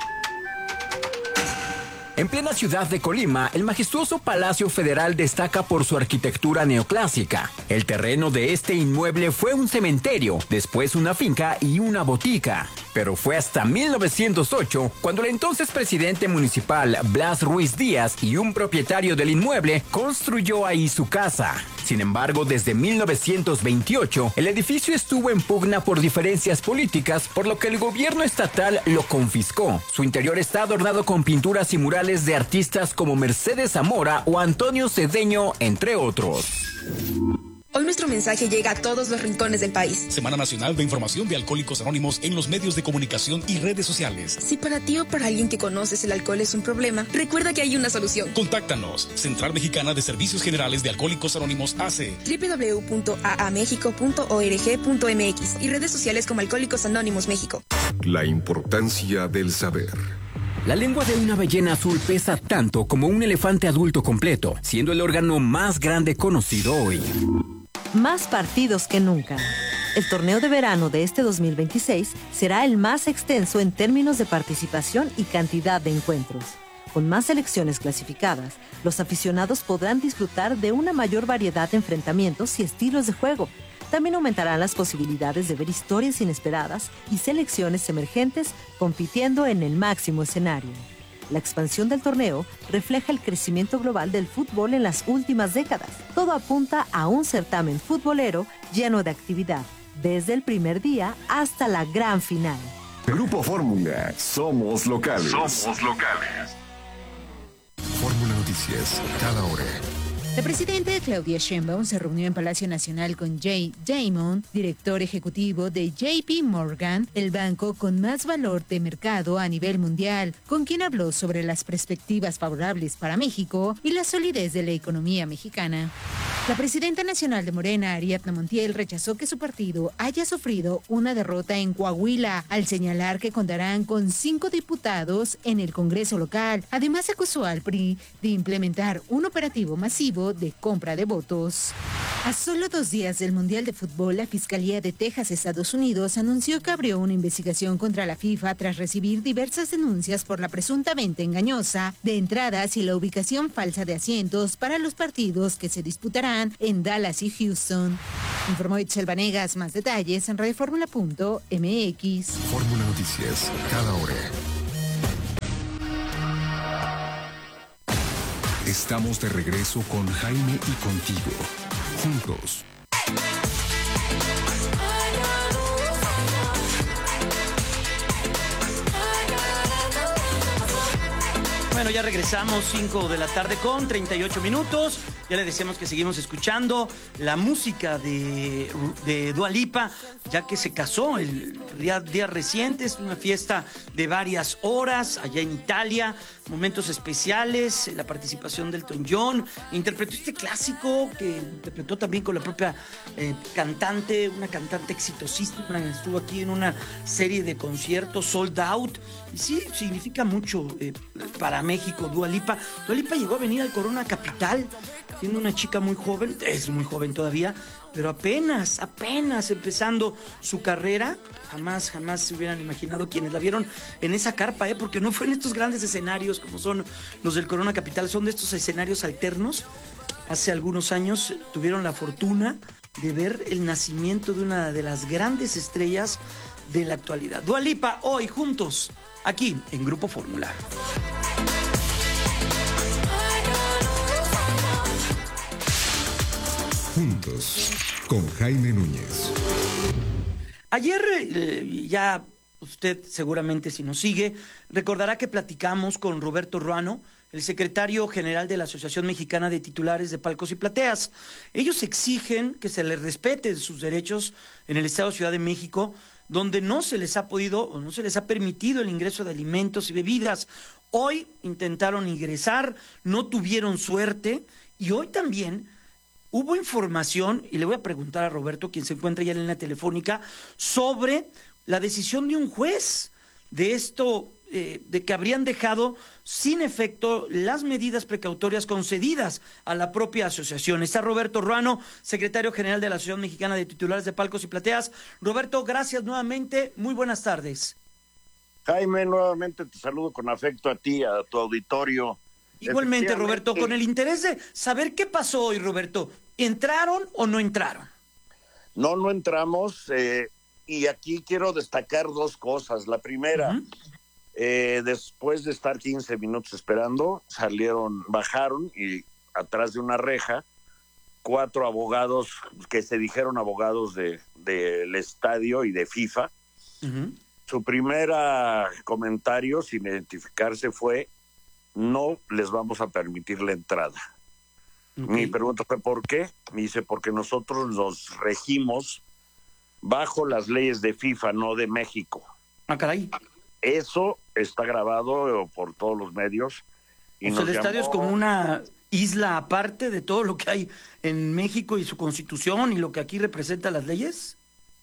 [SPEAKER 14] En plena ciudad de Colima, el majestuoso Palacio Federal destaca por su arquitectura neoclásica. El terreno de este inmueble fue un cementerio, después una finca y una botica. Pero fue hasta mil novecientos ocho cuando el entonces presidente municipal Blas Ruiz Díaz y un propietario del inmueble construyó ahí su casa. Sin embargo, desde mil novecientos veintiocho, el edificio estuvo en pugna por diferencias políticas, por lo que el gobierno estatal lo confiscó. Su interior está adornado con pinturas y murales de artistas como Mercedes Zamora o Antonio Cedeño, entre otros.
[SPEAKER 9] Hoy nuestro mensaje llega a todos los rincones del país.
[SPEAKER 10] Semana Nacional de Información de Alcohólicos Anónimos en los medios de comunicación y redes sociales.
[SPEAKER 9] Si para ti o para alguien que conoces el alcohol es un problema, recuerda que hay una solución.
[SPEAKER 10] Contáctanos. Central Mexicana de Servicios Generales de Alcohólicos Anónimos A C.
[SPEAKER 9] doble u doble u doble u punto a a méxico punto org punto m x y redes sociales como Alcohólicos Anónimos México.
[SPEAKER 3] La importancia del saber.
[SPEAKER 14] La lengua de una ballena azul pesa tanto como un elefante adulto completo, siendo el órgano más grande conocido hoy.
[SPEAKER 25] Más partidos que nunca. El torneo de verano de este dos mil veintiséis será el más extenso en términos de participación y cantidad de encuentros. Con más selecciones clasificadas, los aficionados podrán disfrutar de una mayor variedad de enfrentamientos y estilos de juego. También aumentarán las posibilidades de ver historias inesperadas y selecciones emergentes compitiendo en el máximo escenario. La expansión del torneo refleja el crecimiento global del fútbol en las últimas décadas. Todo apunta a un certamen futbolero lleno de actividad, desde el primer día hasta la gran final.
[SPEAKER 11] Grupo Fórmula, somos locales.
[SPEAKER 3] Somos locales. Fórmula Noticias, cada hora.
[SPEAKER 12] La presidenta Claudia Sheinbaum se reunió en Palacio Nacional con Jay Damon, director ejecutivo de J P Morgan, el banco con más valor de mercado a nivel mundial, con quien habló sobre las perspectivas favorables para México y la solidez de la economía mexicana. La presidenta nacional de Morena, Ariadna Montiel, rechazó que su partido haya sufrido una derrota en Coahuila, al señalar que contarán con cinco diputados en el Congreso local. Además, acusó al P R I de implementar un operativo masivo de compra de votos. A solo dos días del Mundial de Fútbol, la Fiscalía de Texas, Estados Unidos, anunció que abrió una investigación contra la FIFA tras recibir diversas denuncias por la presunta venta engañosa de entradas y la ubicación falsa de asientos para los partidos que se disputarán en Dallas y Houston. Informó Itzel Vanegas. Más detalles en radioformula punto m x.
[SPEAKER 3] Fórmula Noticias, cada hora. Estamos de regreso con Jaime y contigo, juntos.
[SPEAKER 1] Bueno, ya regresamos, cinco de la tarde con treinta y ocho minutos. Ya le decíamos que seguimos escuchando la música de, de Dua Lipa, ya que se casó el día, día reciente. Es una fiesta de varias horas allá en Italia, momentos especiales, la participación del Elton John. Interpretó este clásico que interpretó también con la propia eh, cantante, una cantante exitosísima. Estuvo aquí en una serie de conciertos sold out. Y sí, significa mucho eh, para México, Dua Lipa. Dua Lipa llegó a venir al Corona Capital, siendo una chica muy joven, es muy joven todavía, pero apenas, apenas empezando su carrera. Jamás, jamás se hubieran imaginado quienes la vieron en esa carpa, ¿eh? Porque no fue en estos grandes escenarios como son los del Corona Capital, son de estos escenarios alternos. Hace algunos años tuvieron la fortuna de ver el nacimiento de una de las grandes estrellas de la actualidad. Dua Lipa, hoy juntos, aquí en Grupo Fórmula.
[SPEAKER 3] Juntos, con Jaime Núñez.
[SPEAKER 1] Ayer, eh, ya usted seguramente si nos sigue, recordará que platicamos con Roberto Ruano, el secretario general de la Asociación Mexicana de Titulares de Palcos y Plateas. Ellos exigen que se les respete sus derechos en el Estado de Ciudad de México, donde no se les ha podido o no se les ha permitido el ingreso de alimentos y bebidas. Hoy intentaron ingresar, no tuvieron suerte, y hoy también hubo información, y le voy a preguntar a Roberto, quien se encuentra ya en la telefónica, sobre la decisión de un juez de esto, eh, de que habrían dejado sin efecto las medidas precautorias concedidas a la propia asociación. Está Roberto Ruano, secretario general de la Asociación Mexicana de Titulares de Palcos y Plateas. Roberto, gracias nuevamente, muy buenas tardes.
[SPEAKER 13] Jaime, nuevamente te saludo con afecto a ti, a tu auditorio.
[SPEAKER 1] Igualmente, Roberto, con el interés de saber qué pasó hoy, Roberto. ¿Entraron o no entraron?
[SPEAKER 13] No, no entramos, eh, y aquí quiero destacar dos cosas. La primera, uh-huh. eh, después de estar quince minutos esperando, salieron, bajaron y atrás de una reja, cuatro abogados que se dijeron abogados de del estadio y de FIFA. Uh-huh. Su primer comentario, sin identificarse, fue: no les vamos a permitir la entrada. Okay. Mi pregunta fue ¿por qué? Me dice, porque nosotros nos regimos bajo las leyes de FIFA, no de México.
[SPEAKER 1] Ah, caray.
[SPEAKER 13] Eso está grabado por todos los medios. Y
[SPEAKER 1] o sea, el llamó... estadio es como una isla aparte de todo lo que hay en México y su constitución y lo que aquí representa las leyes.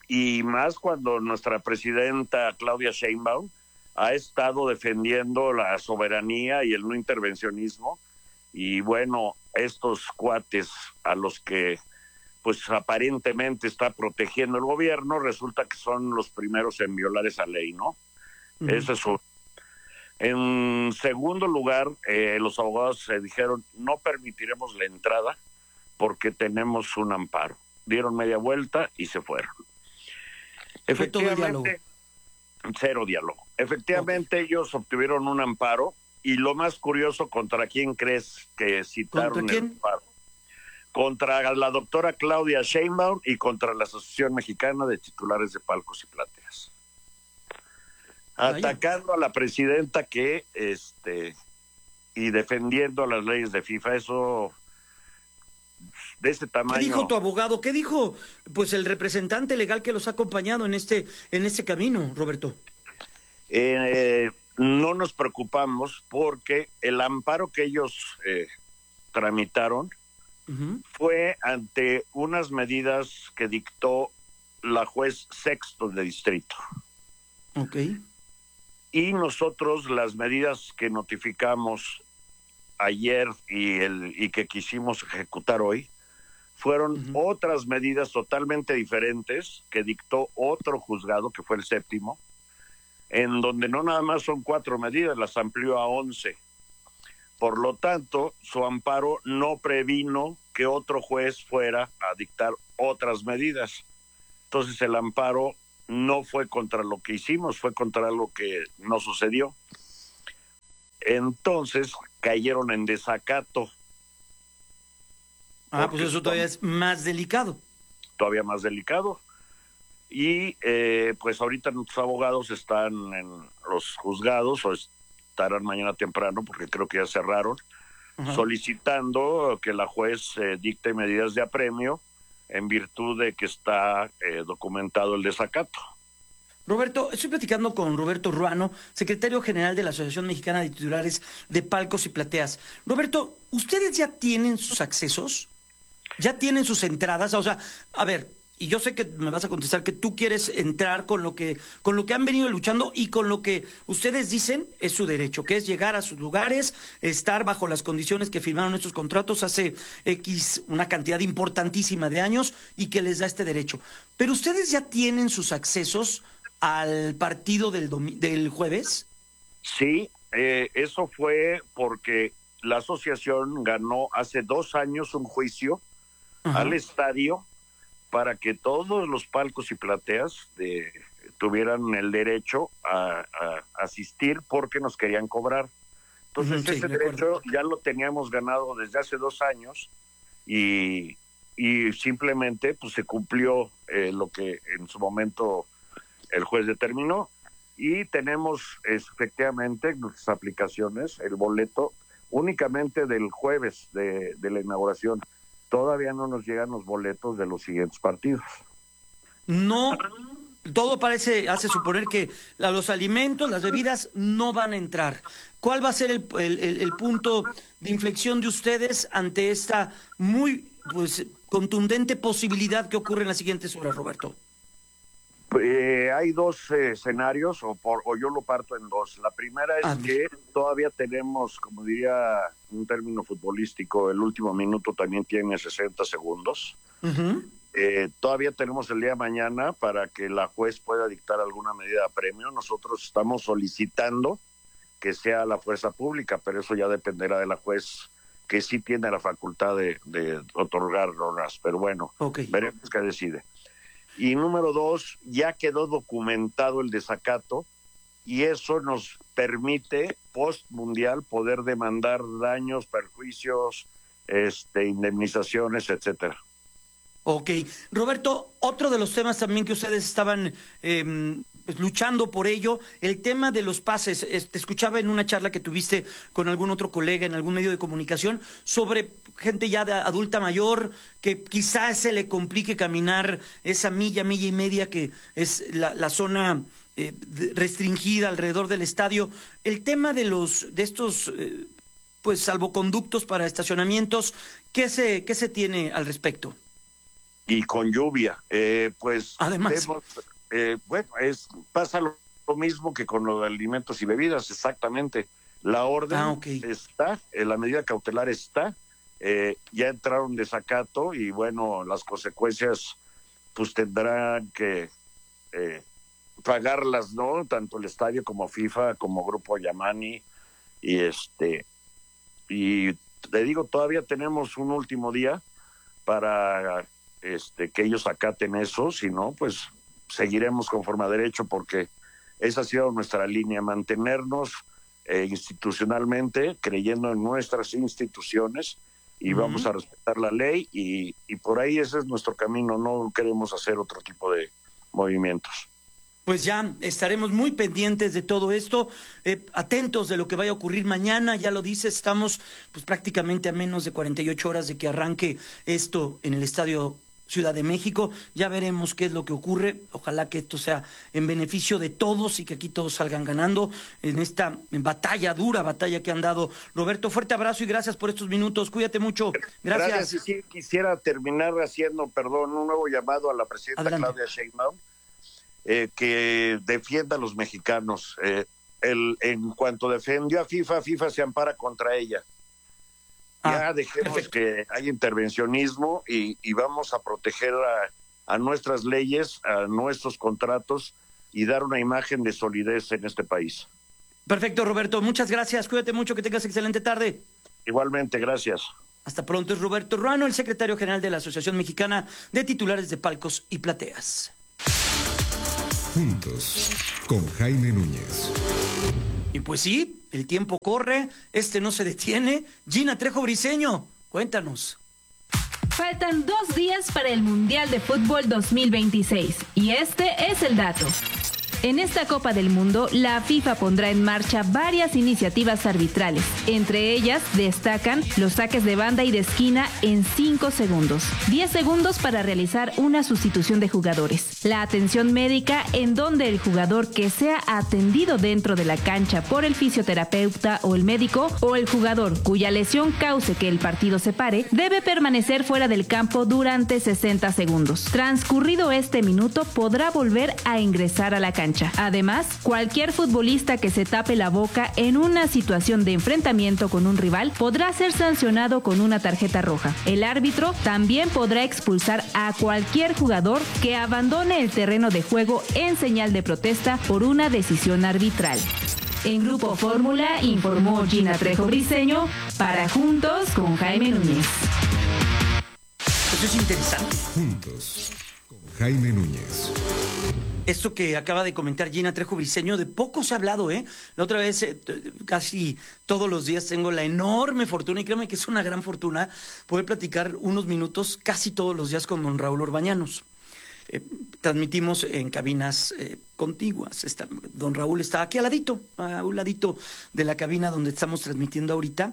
[SPEAKER 13] Y más cuando nuestra presidenta Claudia Sheinbaum ha estado defendiendo la soberanía y el no intervencionismo, y bueno, estos cuates a los que pues aparentemente está protegiendo el gobierno, resulta que son los primeros en violar esa ley, ¿no? Uh-huh. Eso es un... En segundo lugar, eh, los abogados se dijeron, no permitiremos la entrada porque tenemos un amparo. Dieron media vuelta y se fueron. Efectivamente, cero diálogo. Efectivamente, okay. Ellos obtuvieron un amparo y lo más curioso, ¿contra quién crees que citaron
[SPEAKER 1] ¿Contra quién?
[SPEAKER 13] el amparo? Contra la doctora Claudia Sheinbaum y contra la Asociación Mexicana de Titulares de Palcos y Plateas. Atacando a la presidenta que, este, y defendiendo las leyes de FIFA, eso de ese tamaño.
[SPEAKER 1] ¿Qué dijo tu abogado? ¿Qué dijo, pues, el representante legal que los ha acompañado en este, en este camino, Roberto?
[SPEAKER 13] Eh, no nos preocupamos porque el amparo que ellos eh, tramitaron uh-huh. fue ante unas medidas que dictó la juez sexto de distrito.
[SPEAKER 1] Ok.
[SPEAKER 13] Y nosotros las medidas que notificamos ayer y, el, y que quisimos ejecutar hoy fueron uh-huh. otras medidas totalmente diferentes que dictó otro juzgado, que fue el séptimo, en donde no nada más son cuatro medidas, las amplió a once. Por lo tanto, su amparo no previno que otro juez fuera a dictar otras medidas. Entonces el amparo no fue contra lo que hicimos, fue contra lo que no sucedió. Entonces cayeron en desacato.
[SPEAKER 1] Ah, pues eso todavía es más delicado.
[SPEAKER 13] Todavía más delicado. Y eh, pues ahorita nuestros abogados están en los juzgados, o estarán mañana temprano, porque creo que ya cerraron, uh-huh. solicitando que la juez eh, dicte medidas de apremio en virtud de que está eh, documentado el desacato.
[SPEAKER 1] Roberto, estoy platicando con Roberto Ruano, secretario general de la Asociación Mexicana de Titulares de Palcos y Plateas. Roberto, ¿ustedes ya tienen sus accesos? ¿Ya tienen sus entradas? O sea, a ver, y yo sé que me vas a contestar que tú quieres entrar con lo que con lo que han venido luchando y con lo que ustedes dicen es su derecho, que es llegar a sus lugares, estar bajo las condiciones que firmaron estos contratos hace X, una cantidad importantísima de años y que les da este derecho. Pero ustedes ya tienen sus accesos al partido del, domi- del jueves.
[SPEAKER 13] Sí, eh, eso fue porque la asociación ganó hace dos años un juicio uh-huh. al estadio para que todos los palcos y plateas de, tuvieran el derecho a, a asistir porque nos querían cobrar. Entonces sí, ese derecho ya lo teníamos ganado desde hace dos años y, y simplemente pues se cumplió eh, lo que en su momento el juez determinó y tenemos efectivamente nuestras aplicaciones, el boleto únicamente del jueves de, de la inauguración. Todavía no nos llegan los boletos de los siguientes partidos.
[SPEAKER 1] No, todo parece, hace suponer que los alimentos, las bebidas no van a entrar. ¿Cuál va a ser el, el, el punto de inflexión de ustedes ante esta muy pues contundente posibilidad que ocurre en las siguientes horas, Roberto?
[SPEAKER 13] Eh, hay dos eh, escenarios, o, por, o yo lo parto en dos. La primera es ah, que todavía tenemos, como diría un término futbolístico, el último minuto también tiene sesenta segundos. Uh-huh. Eh, todavía tenemos el día de mañana para que la juez pueda dictar alguna medida de apremio. Nosotros estamos solicitando que sea la fuerza pública, pero eso ya dependerá de la juez, que sí tiene la facultad de, de otorgar normas. Pero bueno, okay. Veremos qué decide. Y número dos, ya quedó documentado el desacato y eso nos permite post mundial poder demandar daños, perjuicios, este, indemnizaciones, etcétera.
[SPEAKER 1] Ok. Roberto, otro de los temas también que ustedes estaban eh, luchando por ello, el tema de los pases. Te escuchaba en una charla que tuviste con algún otro colega en algún medio de comunicación sobre gente ya de adulta mayor que quizás se le complique caminar esa milla, milla y media que es la, la zona eh, restringida alrededor del estadio. El tema de los de estos eh, pues salvoconductos para estacionamientos, ¿qué se qué se tiene al respecto?
[SPEAKER 13] Y con lluvia, eh, pues
[SPEAKER 1] además
[SPEAKER 13] vemos, eh, bueno, es pasa lo, lo mismo que con los alimentos y bebidas, exactamente. La orden ah, okay. está, eh, la medida cautelar está, eh, ya entraron desacato y bueno, las consecuencias pues tendrán que eh, pagarlas, ¿no? Tanto el estadio como FIFA, como Grupo Yamani, y este, y te digo, todavía tenemos un último día para este que ellos acaten eso, si no, pues seguiremos conforme a derecho, porque esa ha sido nuestra línea, mantenernos eh, institucionalmente, creyendo en nuestras instituciones, y uh-huh. vamos a respetar la ley, y, y por ahí ese es nuestro camino, no queremos hacer otro tipo de movimientos.
[SPEAKER 1] Pues ya estaremos muy pendientes de todo esto, eh, atentos de lo que vaya a ocurrir mañana. Ya lo dices, estamos pues prácticamente a menos de cuarenta y ocho horas de que arranque esto en el Estadio Ciudad de México. Ya veremos qué es lo que ocurre. Ojalá que esto sea en beneficio de todos y que aquí todos salgan ganando en esta batalla, dura batalla que han dado. Roberto, fuerte abrazo y gracias por estos minutos. Cuídate mucho. Gracias.
[SPEAKER 13] Gracias. Y sí, quisiera terminar haciendo, perdón, un nuevo llamado a la presidenta Adelante. Claudia Sheinbaum. Eh, que defienda a los mexicanos. Eh, el, en cuanto defendió a FIFA, FIFA se ampara contra ella. Ah, ya dejemos perfecto. Que hay intervencionismo y, y vamos a proteger a, a nuestras leyes, a nuestros contratos y dar una imagen de solidez en este país.
[SPEAKER 1] Perfecto, Roberto. Muchas gracias. Cuídate mucho, que tengas excelente tarde.
[SPEAKER 13] Igualmente, gracias.
[SPEAKER 1] Hasta pronto. Es Roberto Ruano, el secretario general de la Asociación Mexicana de Titulares de Palcos y Plateas.
[SPEAKER 4] Juntos, con Jaime Núñez.
[SPEAKER 1] Y pues sí, el tiempo corre, este no se detiene. Gina Trejo Briseño, cuéntanos.
[SPEAKER 8] Faltan dos días para el Mundial de Fútbol dos mil veintiséis, y este es el dato. En esta Copa del Mundo, la FIFA pondrá en marcha varias iniciativas arbitrales. Entre ellas destacan los saques de banda y de esquina en cinco segundos, diez segundos para realizar una sustitución de jugadores, la atención médica en donde el jugador que sea atendido dentro de la cancha por el fisioterapeuta o el médico, o el jugador cuya lesión cause que el partido se pare, debe permanecer fuera del campo durante sesenta segundos. Transcurrido este minuto, podrá volver a ingresar a la cancha. Además, cualquier futbolista que se tape la boca en una situación de enfrentamiento con un rival podrá ser sancionado con una tarjeta roja. El árbitro también podrá expulsar a cualquier jugador que abandone el terreno de juego en señal de protesta por una decisión arbitral. En Grupo Fórmula informó Gina Trejo Briseño para Juntos con Jaime Núñez.
[SPEAKER 1] Eso es interesante.
[SPEAKER 4] Juntos con Jaime Núñez.
[SPEAKER 1] Esto que acaba de comentar Gina Trejo Briseño, de poco se ha hablado, ¿eh? La otra vez, eh, casi todos los días tengo la enorme fortuna, y créeme que es una gran fortuna, poder platicar unos minutos casi todos los días con don Raúl Orbañanos. Eh, transmitimos en cabinas eh, contiguas. Está, don Raúl está aquí al ladito, a un ladito de la cabina donde estamos transmitiendo ahorita,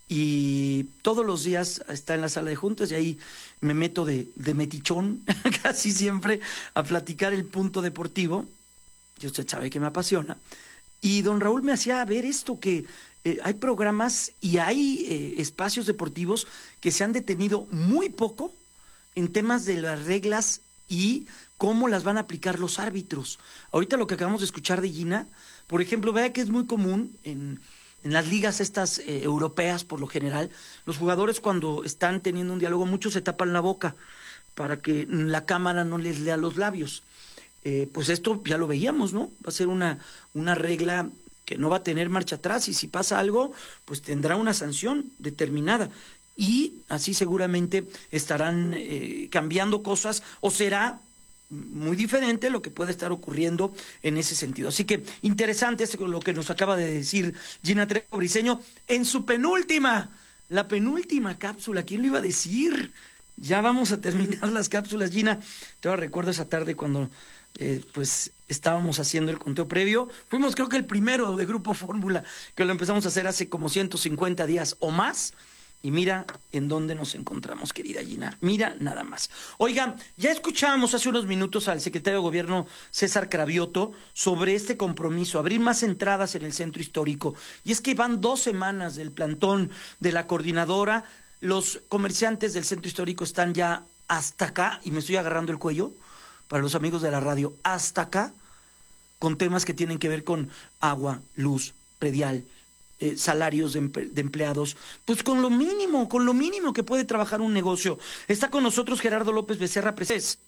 [SPEAKER 1] y todos los días está en la sala de juntas, y ahí me meto de, de metichón casi siempre a platicar el punto deportivo, y usted sabe que me apasiona. Y don Raúl me hacía ver esto, que eh, hay programas y hay eh, espacios deportivos que se han detenido muy poco en temas de las reglas y cómo las van a aplicar los árbitros. Ahorita lo que acabamos de escuchar de Gina, por ejemplo, vea que es muy común en... En las ligas estas eh, europeas, por lo general, los jugadores cuando están teniendo un diálogo, muchos se tapan la boca para que la cámara no les lea los labios. Eh, pues esto ya lo veíamos, ¿no? Va a ser una, una regla que no va a tener marcha atrás, y si pasa algo, pues tendrá una sanción determinada. Y así seguramente estarán eh, cambiando cosas, o será muy diferente lo que puede estar ocurriendo en ese sentido. Así que interesante esto, lo que nos acaba de decir Gina Trejo Briseño en su penúltima, la penúltima cápsula. ¿Quién lo iba a decir? Ya vamos a terminar las cápsulas, Gina. Te recuerdo esa tarde cuando eh, pues estábamos haciendo el conteo previo. Fuimos, creo que el primero de Grupo Fórmula, que lo empezamos a hacer hace como ciento cincuenta días o más. Y mira en dónde nos encontramos, querida Gina. Mira nada más. Oigan, ya escuchábamos hace unos minutos al secretario de Gobierno César Cravioto sobre este compromiso, abrir más entradas en el centro histórico. Y es que van dos semanas del plantón de la coordinadora. Los comerciantes del centro histórico están ya hasta acá, y me estoy agarrando el cuello para los amigos de la radio, hasta acá, con temas que tienen que ver con agua, luz, predial, Eh, salarios de, de empleados, pues con lo mínimo, con lo mínimo que puede trabajar un negocio. Está con nosotros Gerardo López Becerra Presés.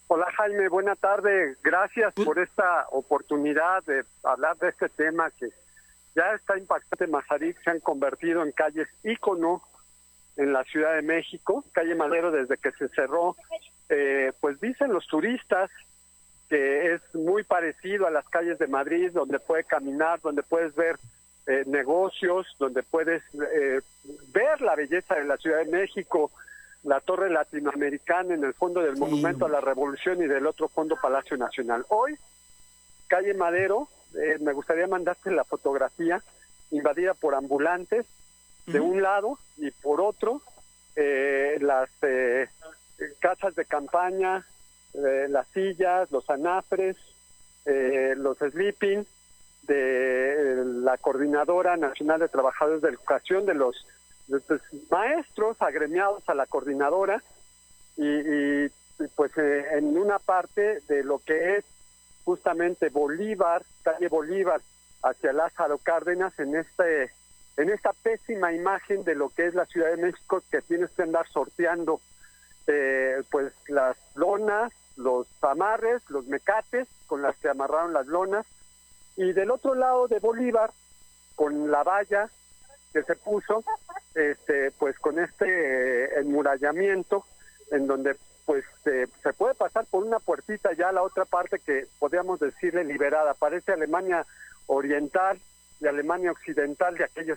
[SPEAKER 5] Hola Jaime, buena tarde. Gracias por esta oportunidad de hablar de este tema que ya está impactante. Mazarik se han convertido en calles ícono en la Ciudad de México. Calle Madero, desde que se cerró, eh, pues dicen los turistas que es muy parecido a las calles de Madrid, donde puedes caminar, donde puedes ver eh, negocios, donde puedes eh, ver la belleza de la Ciudad de México, la Torre Latinoamericana en el fondo del sí. Monumento a la Revolución y del otro fondo Palacio Nacional. Hoy, calle Madero, eh, me gustaría mandarte la fotografía, invadida por ambulantes, uh-huh. de un lado, y por otro, eh, las eh, casas de campaña, eh, las sillas, los anafres, eh, los sleeping, de la Coordinadora Nacional de Trabajadores de Educación, de los, de los maestros agremiados a la coordinadora, y, y pues eh, en una parte de lo que es justamente Bolívar, calle Bolívar, hacia Lázaro Cárdenas, en este en esta pésima imagen de lo que es la Ciudad de México, que tienes que andar sorteando eh, pues las lonas, los amarres, los mecates con las que amarraron las lonas, y del otro lado de Bolívar, con la valla que se puso, este pues con este eh, enmurallamiento, en donde pues eh, se puede pasar por una puertita ya a la otra parte que podríamos decirle liberada. Parece Alemania Oriental y Alemania Occidental de aquellos